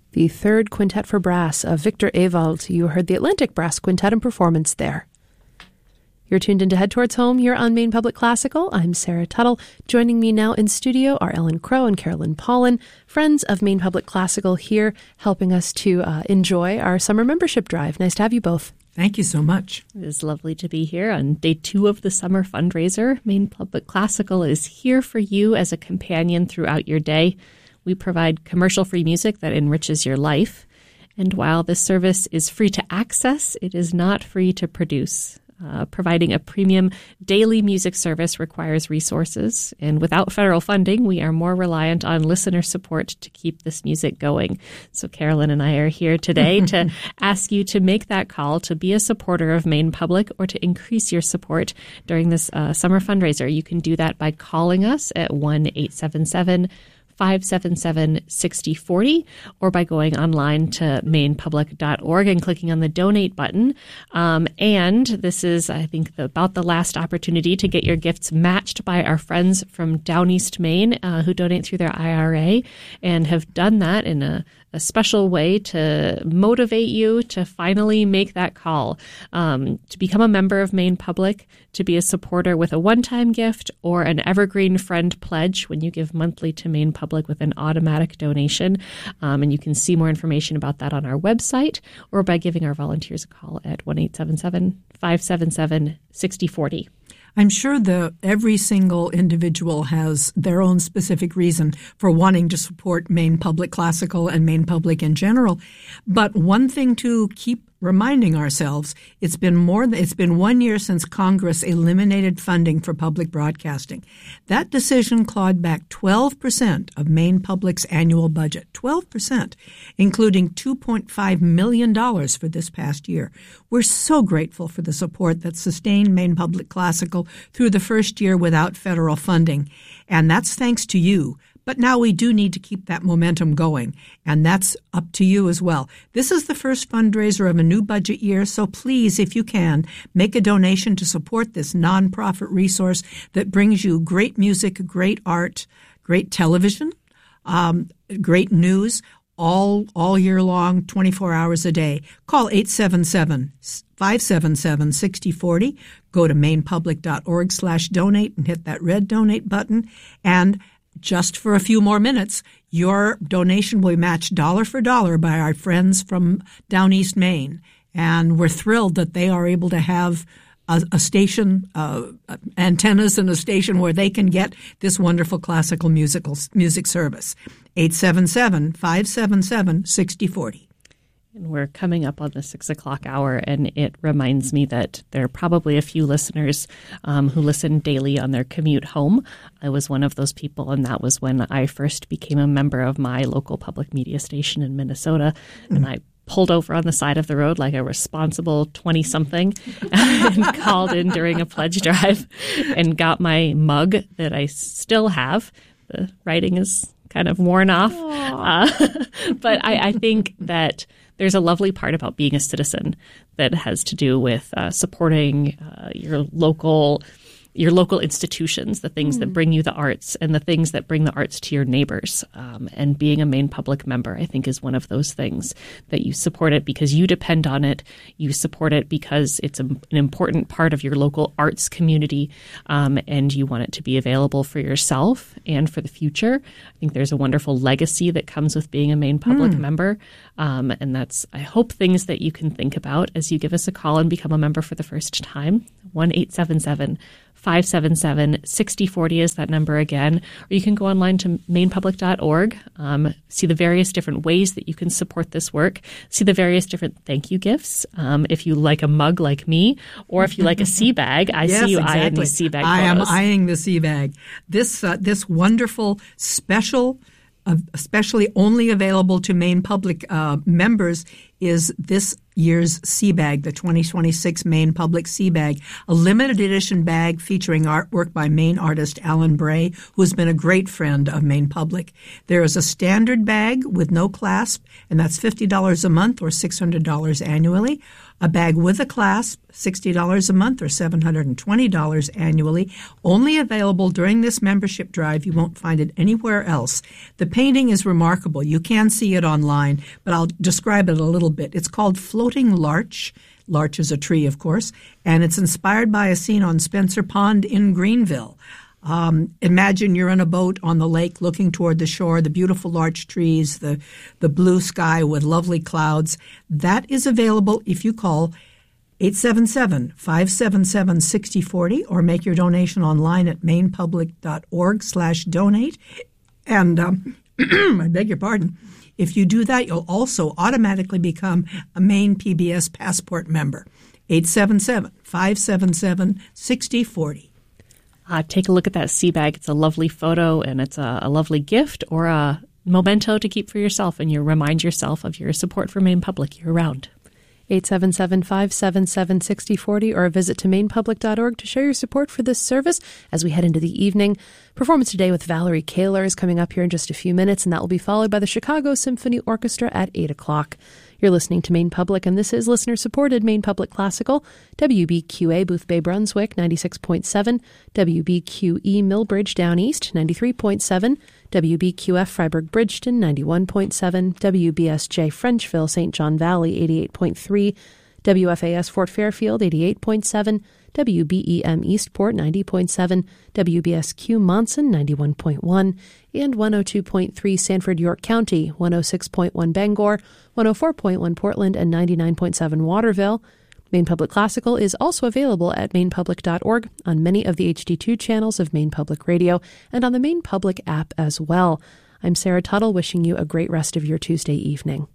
the third quintet for brass of Victor Ewald. You heard the Atlantic Brass Quintet in performance there. You're tuned in to Head Towards Home here on Maine Public Classical. I'm Sarah Tuttle. Joining me now in studio are Ellen Crow and Carolyn Paulin, friends of Maine Public Classical, here helping us to enjoy our summer membership drive. Nice to have you both. Thank you so much. It is lovely to be here on day 2 of the summer fundraiser. Maine Public Classical is here for you as a companion throughout your day. We provide commercial-free music that enriches your life. And while this service is free to access, it is not free to produce. Providing a premium daily music service requires resources, and without federal funding, we are more reliant on listener support to keep this music going. So Carolyn and I are here today to ask you to make that call to be a supporter of Maine Public or to increase your support during this summer fundraiser. You can do that by calling us at 1-877-577-6040 or by going online to mainepublic.org and clicking on the donate button. And this is, I think, about the last opportunity to get your gifts matched by our friends from Down East Maine who donate through their IRA and have done that in a special way to motivate you to finally make that call to become a member of Maine Public, to be a supporter with a one-time gift or an evergreen friend pledge when you give monthly to Maine Public with an automatic donation. And you can see more information about that on our website or by giving our volunteers a call at 1-877-577-6040. I'm sure every single individual has their own specific reason for wanting to support Maine Public Classical and Maine Public in general. But one thing to keep reminding ourselves, it's been 1 year since Congress eliminated funding for public broadcasting. That decision clawed back 12% of Maine Public's annual budget, 12%, including $2.5 million for this past year. We're so grateful for the support that sustained Maine Public Classical through the first year without federal funding, and that's thanks to you. But now we do need to keep that momentum going, and that's up to you as well. This is the first fundraiser of a new budget year, so please, if you can, make a donation to support this nonprofit resource that brings you great music, great art, great television, great news, all year long, 24 hours a day. Call 877-577-6040. Go to mainepublic.org/donate and hit that red donate button, and just for a few more minutes, your donation will be matched dollar for dollar by our friends from Down East Maine. And we're thrilled that they are able to have a station, antennas in a station where they can get this wonderful classical music service. 877-577-6040. And we're coming up on the 6 o'clock hour, and it reminds me that there are probably a few listeners who listen daily on their commute home. I was one of those people, and that was when I first became a member of my local public media station in Minnesota, and I pulled over on the side of the road like a responsible 20-something and called in during a pledge drive and got my mug that I still have. The writing is kind of worn off. But I think that there's a lovely part about being a citizen that has to do with supporting your local institutions, the things that bring you the arts and the things that bring the arts to your neighbors. And being a Maine Public member, I think, is one of those things that you support it because you depend on it. You support it because it's an important part of your local arts community, and you want it to be available for yourself and for the future. I think there's a wonderful legacy that comes with being a Maine Public member. And that's, I hope, things that you can think about as you give us a call and become a member for the first time. 1-877-577-6040 is that number again. Or you can go online to mainepublic.org, see the various different ways that you can support this work, see the various different thank you gifts. If you like a mug like me, or if you like a sea bag, I see you eyeing these sea bag photos. I am eyeing the sea bag. This wonderful special, especially only available to Maine Public members, is this year's Sea Bag, the 2026 Maine Public Sea Bag, a limited edition bag featuring artwork by Maine artist Alan Bray, who has been a great friend of Maine Public. There is a standard bag with no clasp, and that's $50 a month or $600 annually. A bag with a clasp, $60 a month or $720 annually, only available during this membership drive. You won't find it anywhere else. The painting is remarkable. You can see it online, but I'll describe it a little bit. It's called Floating Larch. Larch is a tree, of course, and it's inspired by a scene on Spencer Pond in Greenville. Imagine you're in a boat on the lake looking toward the shore, the beautiful larch trees, the blue sky with lovely clouds. That is available if you call 877-577-6040 or make your donation online at mainepublic.org/donate. And I beg your pardon. If you do that, you'll also automatically become a Maine PBS Passport member. 877-577-6040. Take a look at that sea bag. It's a lovely photo, and it's a lovely gift or a memento to keep for yourself, and you remind yourself of your support for Maine Public year-round. 877-577-6040 or visit to mainepublic.org to show your support for this service as we head into the evening. Performance today with Valerie Kaler is coming up here in just a few minutes, and that will be followed by the Chicago Symphony Orchestra at 8 o'clock. You're listening to Maine Public, and this is listener-supported Maine Public Classical, WBQA Boothbay Brunswick, 96.7, WBQE Millbridge Down East, 93.7, WBQF Freiburg Bridgeton, 91.7, WBSJ Frenchville St. John Valley, 88.3, WFAS Fort Fairfield, 88.7, WBEM Eastport, 90.7, WBSQ Monson, 91.1, and 102.3 Sanford York County, 106.1 Bangor, 104.1 Portland, and 99.7 Waterville. Maine Public Classical is also available at mainepublic.org on many of the HD2 channels of Maine Public Radio and on the Maine Public app as well. I'm Sarah Tuttle, wishing you a great rest of your Tuesday evening.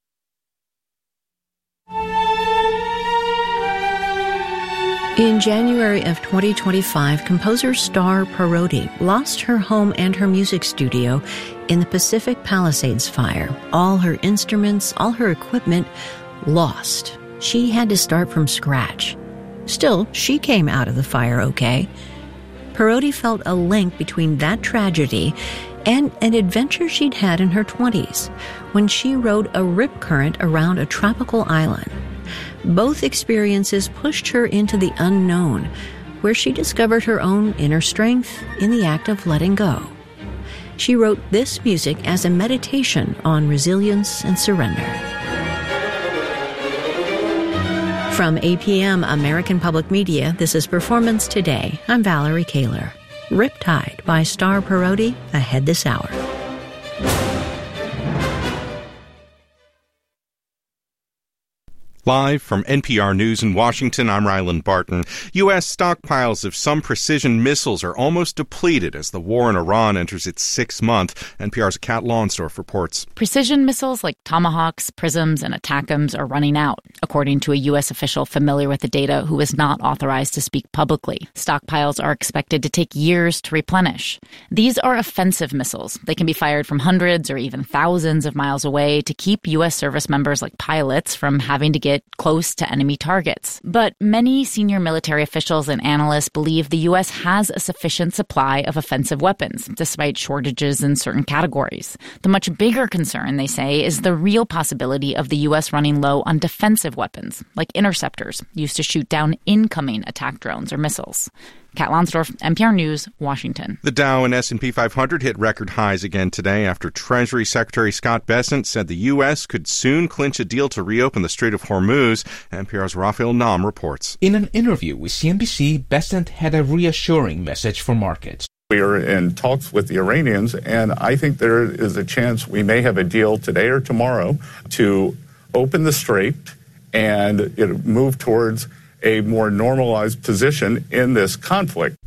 In January of 2025, composer Star Parodi lost her home and her music studio in the Pacific Palisades fire. All her instruments, all her equipment, lost. She had to start from scratch. Still, she came out of the fire okay. Parodi felt a link between that tragedy and an adventure she'd had in her 20s when she rode a rip current around a tropical island. Both experiences pushed her into the unknown, where she discovered her own inner strength in the act of letting go. She wrote this music as a meditation on resilience and surrender. From APM American Public Media, this is Performance Today. I'm Valerie Kaler. Riptide by Star Parodi, ahead this hour. Live from NPR News in Washington, I'm Ryland Barton. U.S. stockpiles of some precision missiles are almost depleted as the war in Iran enters its sixth month. NPR's Kat Lawnsdorf reports. Precision missiles like Tomahawks, Prisms, and ATACMS are running out, according to a U.S. official familiar with the data who is not authorized to speak publicly. Stockpiles are expected to take years to replenish. These are offensive missiles. They can be fired from hundreds or even thousands of miles away to keep U.S. service members like pilots from having to get close to enemy targets. But many senior military officials and analysts believe the U.S. has a sufficient supply of offensive weapons, despite shortages in certain categories. The much bigger concern, they say, is the real possibility of the U.S. running low on defensive weapons, like interceptors, used to shoot down incoming attack drones or missiles. Kat Lawnsdorf, NPR News, Washington. The Dow and S&P 500 hit record highs again today after Treasury Secretary Scott Bessent said the U.S. could soon clinch a deal to reopen the Strait of Hormuz. NPR's Raphael Nam reports. In an interview with CNBC, Bessent had a reassuring message for markets. We are in talks with the Iranians, and I think there is a chance we may have a deal today or tomorrow to open the strait and move towards a more normalized position in this conflict.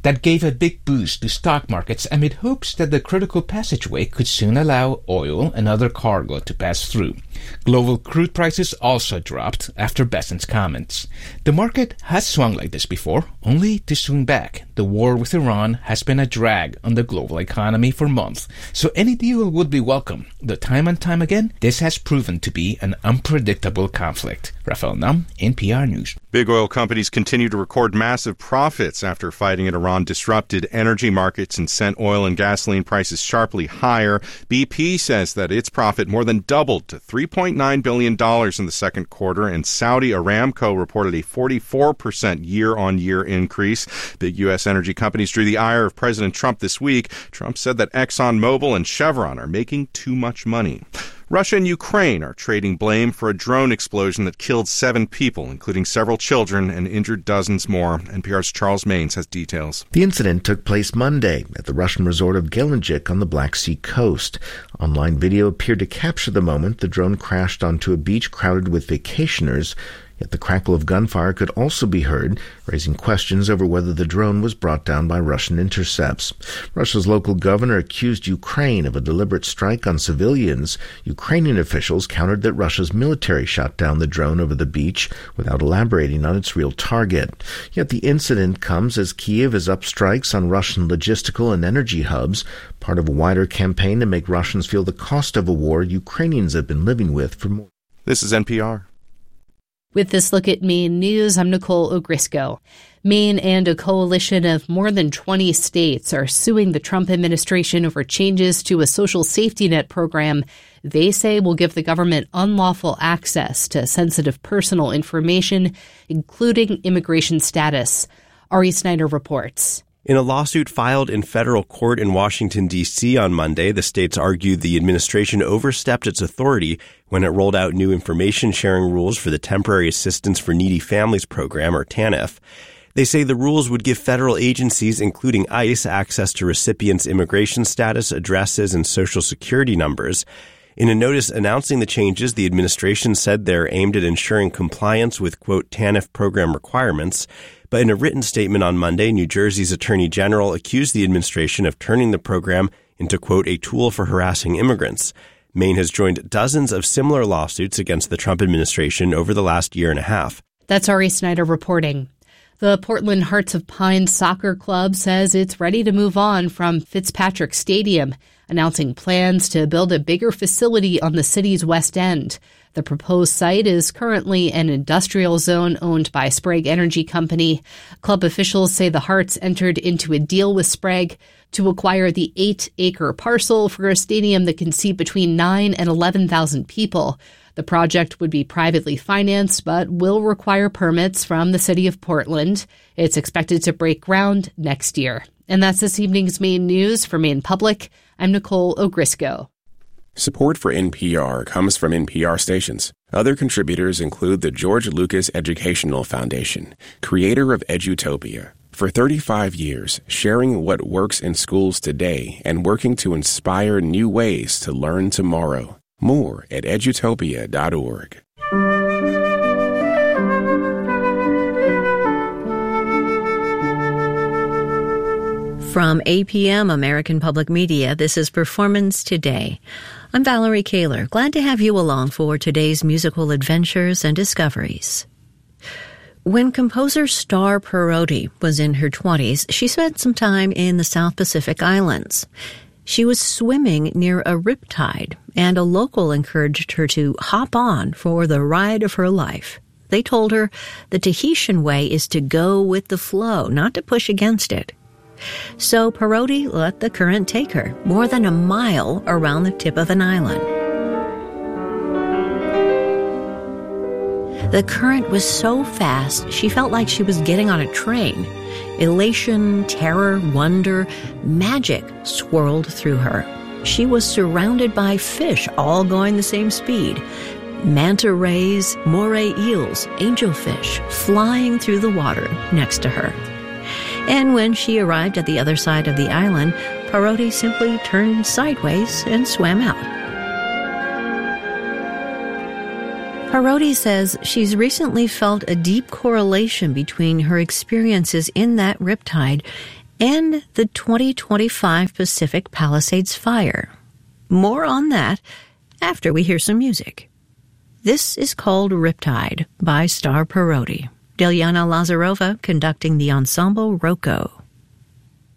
That gave a big boost to stock markets amid hopes that the critical passageway could soon allow oil and other cargo to pass through. Global crude prices also dropped after Bessent's comments. The market has swung like this before, only to swing back. The war with Iran has been a drag on the global economy for months, so any deal would be welcome. Though time and time again, this has proven to be an unpredictable conflict. Rafael Nam, NPR News. Big oil companies continue to record massive profits after fighting in Iran disrupted energy markets and sent oil and gasoline prices sharply higher. BP says that its profit more than doubled to $3.9 billion in the second quarter, and Saudi Aramco reported a 44% year-on-year increase. Big U.S. energy companies drew the ire of President Trump this week. Trump said that ExxonMobil and Chevron are making too much money. Russia and Ukraine are trading blame for a drone explosion that killed 7 people, including several children, and injured dozens more. NPR's Charles Maines has details. The incident took place Monday at the Russian resort of Gelendzhik on the Black Sea coast. Online video appeared to capture the moment the drone crashed onto a beach crowded with vacationers. Yet the crackle of gunfire could also be heard, raising questions over whether the drone was brought down by Russian intercepts. Russia's local governor accused Ukraine of a deliberate strike on civilians. Ukrainian officials countered that Russia's military shot down the drone over the beach without elaborating on its real target. Yet the incident comes as Kyiv is up strikes on Russian logistical and energy hubs, part of a wider campaign to make Russians feel the cost of a war Ukrainians have been living with for more. This is NPR. With this look at Maine News, I'm Nicole Ogrisco. Maine and a coalition of more than 20 states are suing the Trump administration over changes to a social safety net program they say will give the government unlawful access to sensitive personal information, including immigration status. Ari Snyder reports. In a lawsuit filed in federal court in Washington, D.C. on Monday, the states argued the administration overstepped its authority when it rolled out new information sharing rules for the Temporary Assistance for Needy Families program, or TANF. They say the rules would give federal agencies, including ICE, access to recipients' immigration status, addresses, and social security numbers. In a notice announcing the changes, the administration said they're aimed at ensuring compliance with, quote, TANF program requirements. But in a written statement on Monday, New Jersey's Attorney General accused the administration of turning the program into, quote, a tool for harassing immigrants. Maine has joined dozens of similar lawsuits against the Trump administration over the last year and a half. That's Ari Snyder reporting. The Portland Hearts of Pine Soccer Club says it's ready to move on from Fitzpatrick Stadium, announcing plans to build a bigger facility on the city's west end. The proposed site is currently an industrial zone owned by Sprague Energy Company. Club officials say the Hearts entered into a deal with Sprague to acquire the 8-acre parcel for a stadium that can seat between 9,000 and 11,000 people. The project would be privately financed, but will require permits from the city of Portland. It's expected to break ground next year. And that's this evening's Maine News. For Maine Public, I'm Nicole Ogrisco. Support for NPR comes from NPR stations. Other contributors include the George Lucas Educational Foundation, creator of Edutopia. For 35 years, sharing what works in schools today and working to inspire new ways to learn tomorrow. More at edutopia.org. From APM, American Public Media, this is Performance Today. I'm Valerie Kaler. Glad to have you along for today's musical adventures and discoveries. When composer Star Parodi was in her 20s, she spent some time in the South Pacific Islands. She was swimming near a riptide, and a local encouraged her to hop on for the ride of her life. They told her the Tahitian way is to go with the flow, not to push against it. So Parodi let the current take her more than a mile around the tip of an island. The current was so fast, she felt like she was getting on a train. Elation, terror, wonder, magic swirled through her. She was surrounded by fish, all going the same speed. Manta rays, moray eels, angelfish, flying through the water next to her. And when she arrived at the other side of the island, Parodi simply turned sideways and swam out. Parodi says she's recently felt a deep correlation between her experiences in that riptide and the 2025 Pacific Palisades fire. More on that after we hear some music. This is called Riptide by Star Parodi. Dilyana Lazarova conducting the ensemble Rocco.